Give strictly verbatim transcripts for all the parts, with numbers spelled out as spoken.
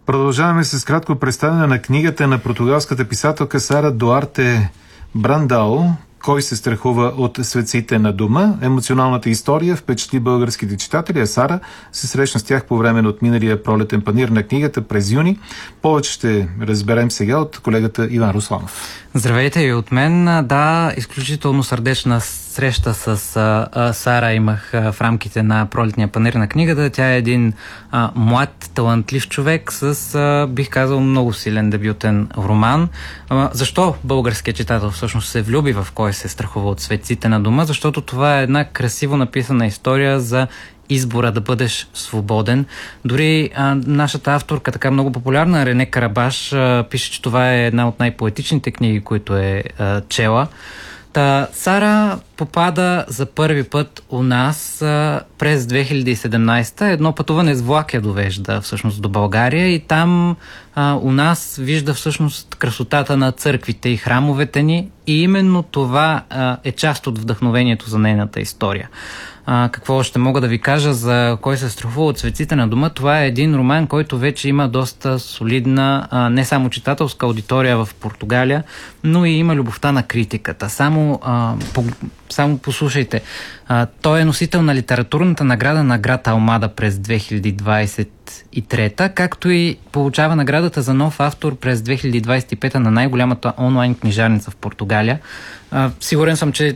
Продължаваме с кратко представяне на книгата на португалската писателка Сара Дуарте Брандао «Кой се страхува от светците на дома?». Емоционалната история впечатли българските читатели, а Сара се срещна с тях по време на отминалия пролетен панаир на книгата през юни. Повече ще разберем сега от колегата Иван Русланов. Здравейте и от мен. Да, изключително сърдечна среща с а, а, Сара имах а, в рамките на пролетния панаир на книгата. Тя е един а, млад, талантлив човек с, а, бих казал, много силен дебютен роман. А, защо българският читател всъщност се влюби в Кой се страхува от светците на дома? Защото това е една красиво написана история за избора да бъдеш свободен. Дори а, нашата авторка, така много популярна, Рене Карабаш, а, пише, че това е една от най-поетичните книги, които е а, чела. Та, Сара попада за първи път у нас а, през две хиляди и седемнадесета. Едно пътуване с влак я довежда всъщност до България и там а, у нас вижда всъщност красотата на църквите и храмовете ни и именно това а, е част от вдъхновението за нейната история. А, какво още мога да ви кажа за Кой се страхува от светците на дома? Това е един роман, който вече има доста солидна, а, не само читателска аудитория в Португалия, но и има любовта на критиката. Само, а, по, само послушайте. А, той е носител на литературната награда на град Алмада през две хиляди двадесет и трета, както и получава наградата за нов автор през две хиляди двадесет и пета на най-голямата онлайн книжарница в Португалия. А, сигурен съм, че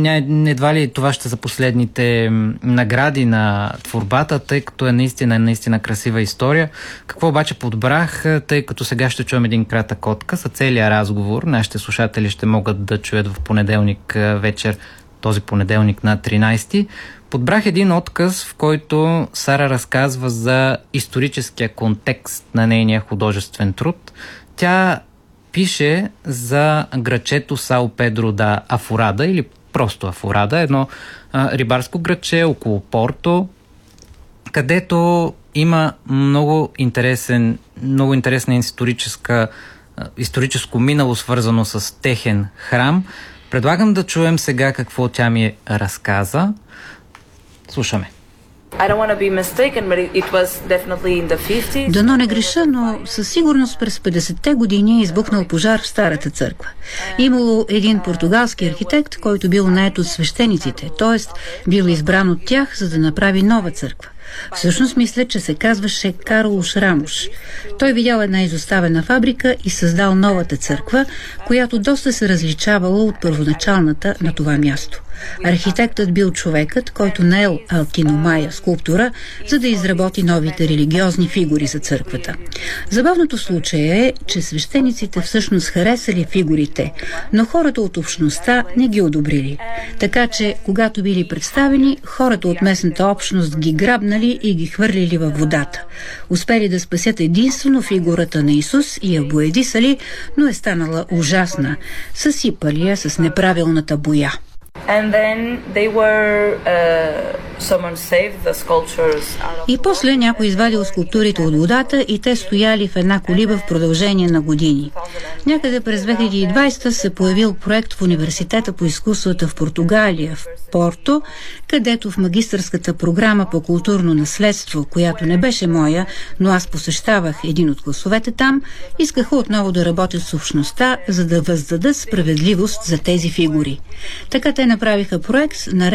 едва ли това ще са последните награди на творбата, тъй като е наистина, наистина красива история. Какво обаче подбрах, тъй като сега ще чуем един кратък отказ, а целият разговор нашите слушатели ще могат да чуят в понеделник вечер, този понеделник на тринадесети. Подбрах един отказ, в който Сара разказва за историческия контекст на нейния художествен труд. Тя пише за грачето Сао Педро да Афорада, или просто Афорада, едно а, рибарско градче около Порто, където има много интересен, много интересна историческа, а, историческо минало, свързано с техен храм. Предлагам да чуем сега какво тя ми разказа. Слушаме. Дано не греша, но със сигурност през петдесетте години е избухнал пожар в старата църква. Имало един португалски архитект, който бил нает от свещениците, т.е. бил избран от тях, за да направи нова църква. Всъщност мисля, че се казваше Карлош Рамош. Той видял една изоставена фабрика и създал новата църква, която доста се различавала от първоначалната на това място. Архитектът бил човекът, който наел Алтино Майя скулптура, за да изработи новите религиозни фигури за църквата. Забавното случая е, че свещениците всъщност харесали фигурите, но хората от общността не ги одобрили. Така че, когато били представени, хората от местната общност ги грабнали и ги хвърлили във водата. Успели да спасят единствено фигурата на Исус и я боядисали, но е станала ужасна. Съсипали я с неправилната боя. Were, uh, и после някой извадил скулптурите от водата и те стояли в една колиба в продължение на години. Някъде през две хиляди и двадесета се появил проект в Университета по изкуствата в Португалия, в Порто, където в магистърската програма по културно наследство, която не беше моя, но аз посещавах един от класовете там, искаха отново да работят с общността, за да въздадат справедливост за тези фигури. Така те направиха проект, наред